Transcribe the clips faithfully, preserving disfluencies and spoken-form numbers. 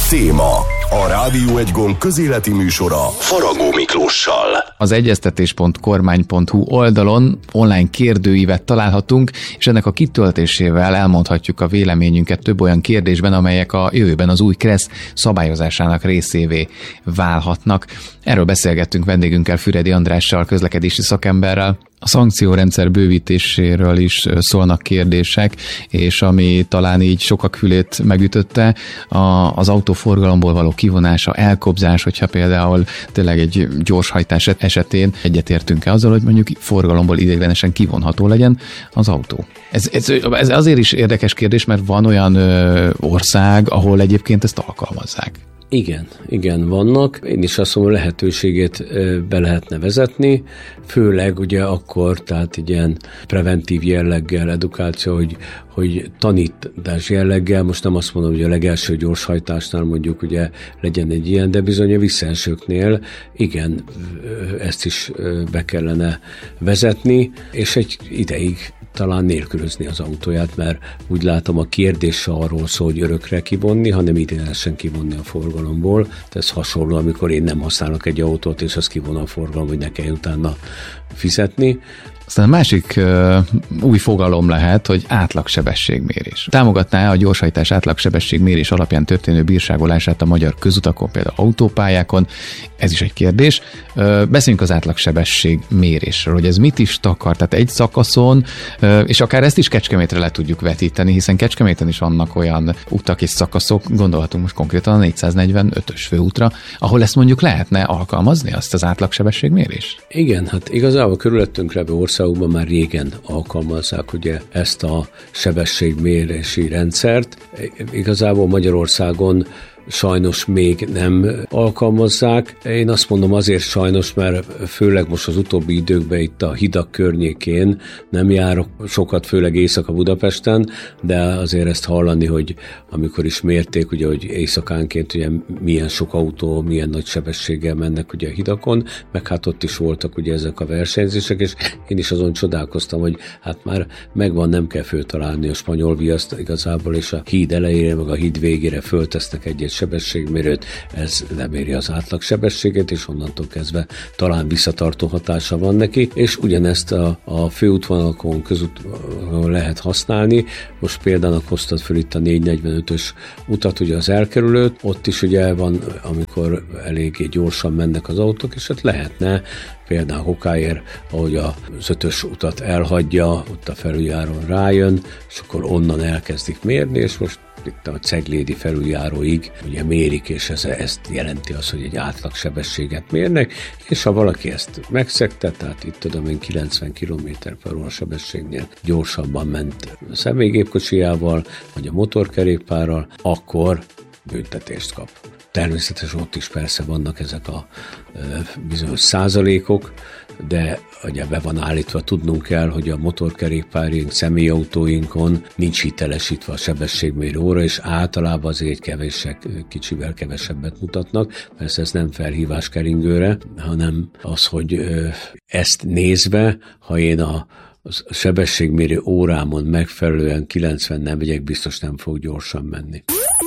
Téma. A Rádió egy gomb közéleti műsora Faragó Miklóssal. Az egyeztetés pont kormány pont hu oldalon online kérdőívet találhatunk, és ennek a kitöltésével elmondhatjuk a véleményünket több olyan kérdésben, amelyek a jövőben az új KRESZ szabályozásának részévé válhatnak. Erről beszélgettünk vendégünkkel, Füredi Andrással, közlekedési szakemberrel. A szankciórendszer bővítéséről is szólnak kérdések, és ami talán így sokak fülét megütötte, az autóforgalomból való kivonása, elkobzás, hogyha például tényleg egy gyorshajtás esetén egyetértünk-e azzal, hogy mondjuk forgalomból ideiglenesen kivonható legyen az autó. Ez, ez, ez azért is érdekes kérdés, mert van olyan ö, ország, ahol egyébként ezt alkalmazzák. Igen, igen, vannak. Én is azt mondom, lehetőségét be lehetne vezetni, főleg ugye akkor, tehát ilyen preventív jelleggel, edukáció, hogy, hogy tanítás jelleggel, most nem azt mondom, hogy a legelső gyorshajtásnál mondjuk ugye legyen egy ilyen, de bizony a visszaesőknél igen, ezt is be kellene vezetni, és egy ideig talán nélkülözni az autóját, mert úgy látom, a kérdés arról szól, hogy örökre kivonni, hanem ideiglenesen kivonni a forgalomból. Ez hasonló, amikor én nem használok egy autót, és azt kivonom a forgalom, hogy ne kell utána fizetni. Aztán a másik uh, új fogalom lehet, hogy átlagsebességmérés. Támogatná a gyorshajtás átlagsebességmérés alapján történő bírságolását a magyar közutakon, például autópályákon? Ez is egy kérdés. Uh, beszéljünk az átlagsebességmérésről, hogy ez mit is takar, tehát egy szakaszon, uh, és akár ezt is Kecskemétre le tudjuk vetíteni, hiszen Kecskeméten is vannak olyan utak és szakaszok, gondolhatunk most konkrétan a négyszáznegyvenötös főútra, ahol ezt mondjuk lehetne alkalmazni, azt az átlagsebességmérést? Igen, hát igazából körülöttünk levő országokban már régen alkalmazzák ugye ezt a sebességmérési rendszert. Igazából Magyarországon sajnos még nem alkalmazzák. Én azt mondom azért sajnos, mert főleg most az utóbbi időkben itt a hidak környékén nem járok sokat, főleg éjszaka Budapesten, de azért ezt hallani, hogy amikor is mérték, ugye, hogy éjszakánként ugye milyen sok autó, milyen nagy sebességgel mennek ugye a hidakon, meg hát ott is voltak ugye ezek a versenyzések, és én is azon csodálkoztam, hogy hát már megvan, nem kell föltalálni a spanyol viaszt igazából, és a híd elejére, meg a híd végére föltesznek egy sebességmérőt, ez leméri az átlagsebességet, és onnantól kezdve talán visszatartó hatása van neki, és ugyanezt a, a főútvonalakon, közúton lehet használni. Most például hoztad föl itt a négyszáznegyvenötös utat, ugye az elkerülőt, ott is ugye van, amikor eléggé gyorsan mennek az autók, és ott lehetne például Hokáér, ahogy az ötös utat elhagyja, ott a felüljáron rájön, és akkor onnan elkezdik mérni, és most itt a Ceglédi felüljáróig ugye mérik, és ez, ezt jelenti az, hogy egy átlagsebességet mérnek, és ha valaki ezt megszegte, tehát itt tudom én kilencven kilométer per óra sebességnél gyorsabban ment a személygépkocsijával, vagy a motorkerékpárral, akkor büntetést kap. Természetesen ott is persze vannak ezek a e, bizonyos százalékok, de ugye be van állítva, tudnunk kell, hogy a motorkerékpárink, személyautóinkon nincs hitelesítve a sebességmérő óra, és általában azért kevések, kicsivel kevesebbet mutatnak. Persze ez nem felhívás keringőre, hanem az, hogy e, ezt nézve, ha én a a sebességmérő órámon megfelelően kilencven nem megyek, biztos nem fog gyorsan menni.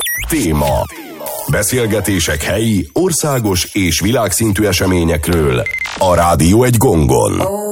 Téma. Beszélgetések helyi, országos és világszintű eseményekről a Rádió egy gongon.